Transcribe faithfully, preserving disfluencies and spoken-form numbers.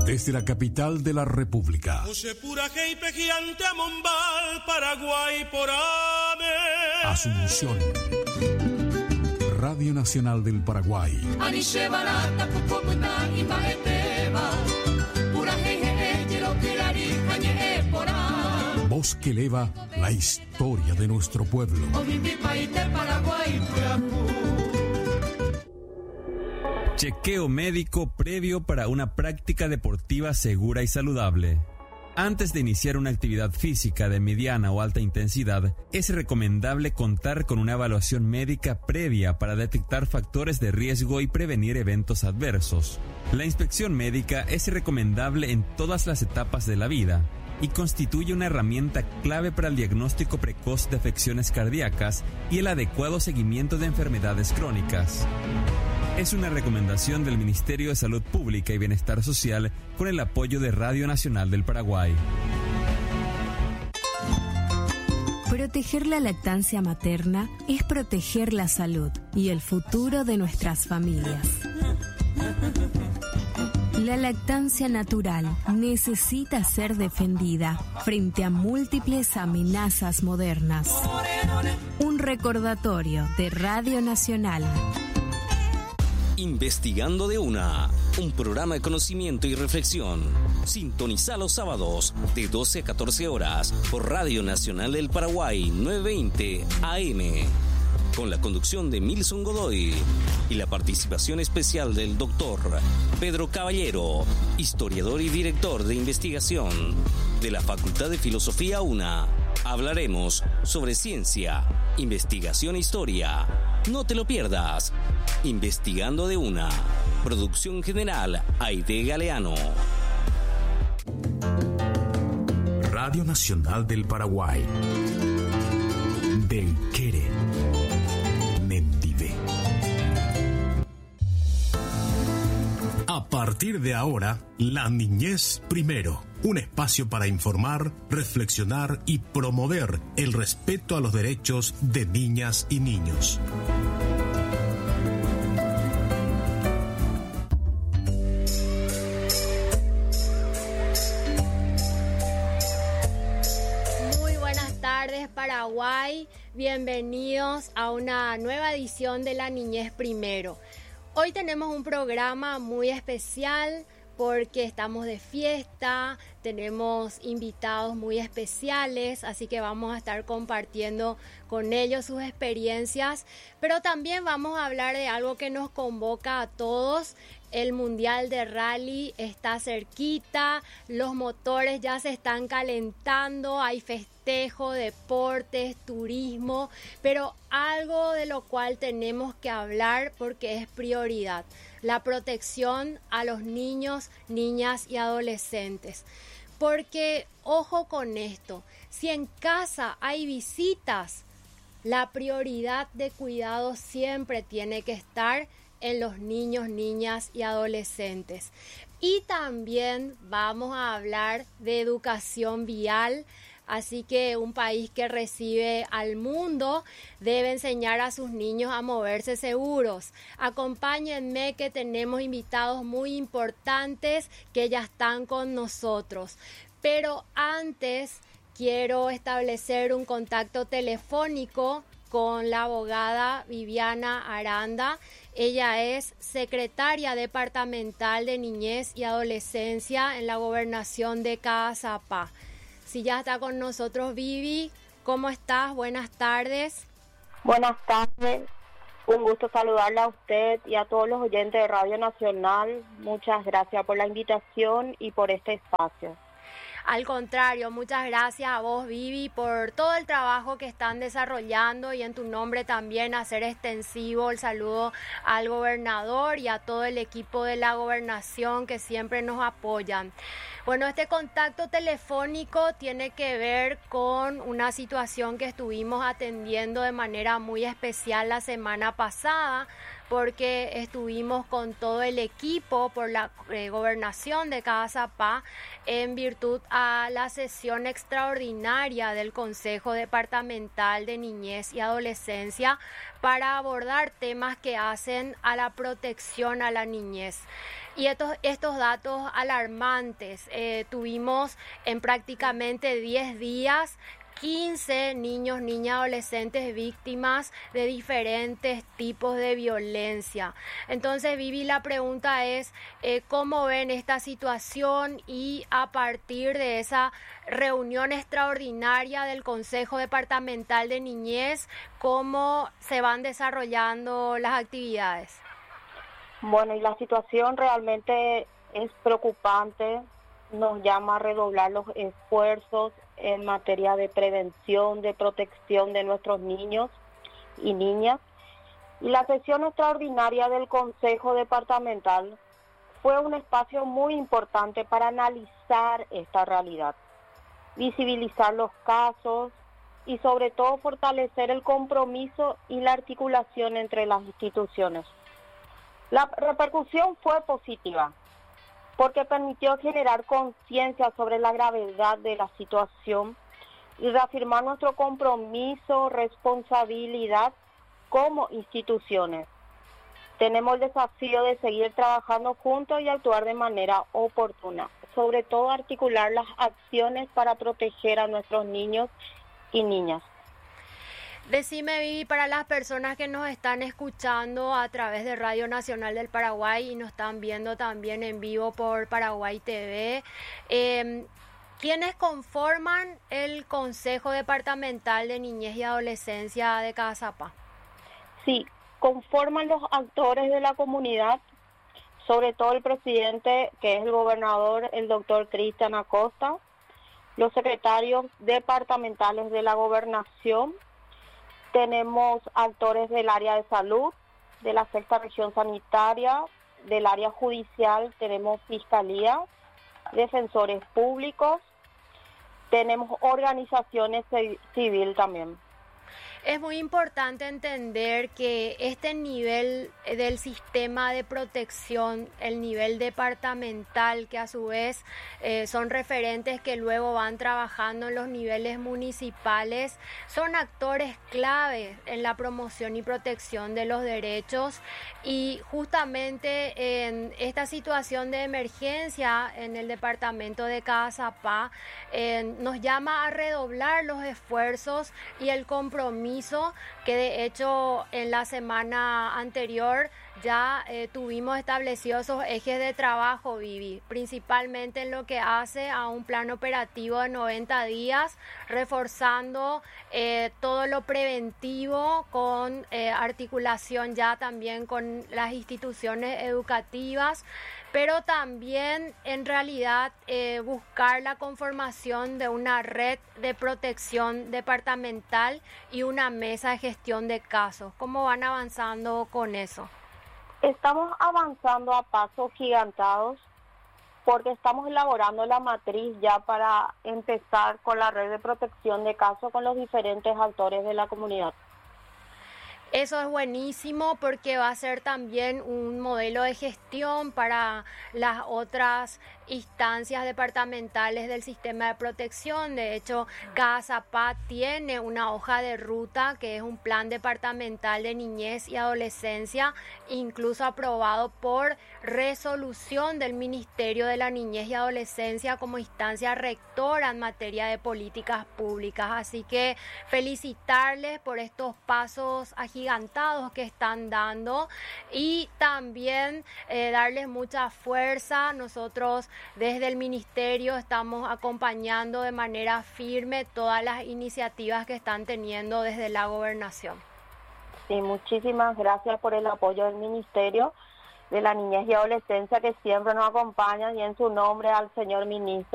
Desde la capital de la República, Asunción, Radio Nacional del Paraguay. Voz que eleva la historia de nuestro pueblo. Chequeo médico previo para una práctica deportiva segura y saludable. Antes de iniciar una actividad física de mediana o alta intensidad, es recomendable contar con una evaluación médica previa para detectar factores de riesgo y prevenir eventos adversos. La inspección médica es recomendable en todas las etapas de la vida y constituye una herramienta clave para el diagnóstico precoz de afecciones cardíacas y el adecuado seguimiento de enfermedades crónicas. Es una recomendación del Ministerio de Salud Pública y Bienestar Social con el apoyo de Radio Nacional del Paraguay. Proteger la lactancia materna es proteger la salud y el futuro de nuestras familias. La lactancia natural necesita ser defendida frente a múltiples amenazas modernas. Un recordatorio de Radio Nacional. Investigando de una, un programa de conocimiento y reflexión. Sintoniza los sábados de doce a catorce horas por Radio Nacional del Paraguay novecientos veinte A M. Con la conducción de Milson Godoy y la participación especial del doctor Pedro Caballero, historiador y director de investigación de la Facultad de Filosofía UNA. Hablaremos sobre ciencia, investigación e historia. No te lo pierdas. Investigando de una. Producción general Aide Galeano. Radio Nacional del Paraguay. Del Quere. Mendive. A partir de ahora, La Niñez Primero. Un espacio para informar, reflexionar y promover el respeto a los derechos de niñas y niños. Muy buenas tardes, Paraguay. Bienvenidos a una nueva edición de La Niñez Primero. Hoy tenemos un programa muy especial porque estamos de fiesta, tenemos invitados muy especiales, así que vamos a estar compartiendo con ellos sus experiencias, pero también vamos a hablar de algo que nos convoca a todos. El Mundial de Rally está cerquita, los motores ya se están calentando, hay festejo, deportes, turismo, pero algo de lo cual tenemos que hablar porque es prioridad: la protección a los niños, niñas y adolescentes. Porque, ojo con esto, si en casa hay visitas, la prioridad de cuidado siempre tiene que estar en los niños, niñas y adolescentes. Y también vamos a hablar de educación vial. Así que un país que recibe al mundo debe enseñar a sus niños a moverse seguros. Acompáñenme que tenemos invitados muy importantes que ya están con nosotros. Pero antes quiero establecer un contacto telefónico con la abogada Viviana Aranda. Ella es secretaria departamental de Niñez y Adolescencia en la Gobernación de Caazapá. Si ya está con nosotros Vivi, ¿cómo estás? Buenas tardes. Buenas tardes, un gusto saludarla a usted y a todos los oyentes de Radio Nacional. Muchas gracias por la invitación y por este espacio. Al contrario, muchas gracias a vos, Vivi, por todo el trabajo que están desarrollando, y en tu nombre también hacer extensivo el saludo al gobernador y a todo el equipo de la gobernación que siempre nos apoyan. Bueno, este contacto telefónico tiene que ver con una situación que estuvimos atendiendo de manera muy especial la semana pasada, porque estuvimos con todo el equipo por la eh, gobernación de Caazapá en virtud a la sesión extraordinaria del Consejo Departamental de Niñez y Adolescencia para abordar temas que hacen a la protección a la niñez. Y estos, estos datos alarmantes, eh, tuvimos en prácticamente diez días quince niños, niñas, adolescentes víctimas de diferentes tipos de violencia. Entonces, Vivi, la pregunta es, eh, ¿cómo ven esta situación? Y a partir de esa reunión extraordinaria del Consejo Departamental de Niñez, ¿cómo se van desarrollando las actividades? Bueno, y la situación realmente es preocupante. Nos llama a redoblar los esfuerzos en materia de prevención, de protección de nuestros niños y niñas. Y la sesión extraordinaria del Consejo Departamental fue un espacio muy importante para analizar esta realidad, visibilizar los casos y sobre todo fortalecer el compromiso y la articulación entre las instituciones. La repercusión fue positiva, porque permitió generar conciencia sobre la gravedad de la situación y reafirmar nuestro compromiso, responsabilidad como instituciones. Tenemos el desafío de seguir trabajando juntos y actuar de manera oportuna, sobre todo articular las acciones para proteger a nuestros niños y niñas. Decime, Vivi, para las personas que nos están escuchando a través de Radio Nacional del Paraguay y nos están viendo también en vivo por Paraguay T V, eh, ¿quiénes conforman el Consejo Departamental de Niñez y Adolescencia de Cazapá? Sí, conforman los actores de la comunidad, sobre todo el presidente, que es el gobernador, el doctor Cristian Acosta, los secretarios departamentales de la gobernación. Tenemos actores del área de salud, de la sexta región sanitaria, del área judicial, tenemos fiscalía, defensores públicos, tenemos organizaciones civil también. Es muy importante entender que este nivel del sistema de protección, el nivel departamental, que a su vez eh, son referentes que luego van trabajando en los niveles municipales, son actores clave en la promoción y protección de los derechos. Y justamente en esta situación de emergencia en el departamento de Cazapá eh, nos llama a redoblar los esfuerzos y el compromiso, que de hecho en la semana anterior ya eh, tuvimos establecidos esos ejes de trabajo, Vivi, principalmente en lo que hace a un plan operativo de noventa días, reforzando eh, todo lo preventivo con eh, articulación ya también con las instituciones educativas, pero también en realidad eh, buscar la conformación de una red de protección departamental y una mesa de gestión de casos. ¿Cómo van avanzando con eso? Estamos avanzando a pasos gigantados porque estamos elaborando la matriz ya para empezar con la red de protección de casos con los diferentes actores de la comunidad. Eso es buenísimo porque va a ser también un modelo de gestión para las otras instancias departamentales del sistema de protección. De hecho, Cazapá tiene una hoja de ruta que es un plan departamental de niñez y adolescencia, incluso aprobado por resolución del Ministerio de la Niñez y Adolescencia como instancia rectora en materia de políticas públicas. Así que felicitarles por estos pasos agigantados que están dando y también eh, darles mucha fuerza. Nosotros desde el Ministerio estamos acompañando de manera firme todas las iniciativas que están teniendo desde la gobernación. Sí, muchísimas gracias por el apoyo del Ministerio de la Niñez y Adolescencia que siempre nos acompaña, y en su nombre al señor ministro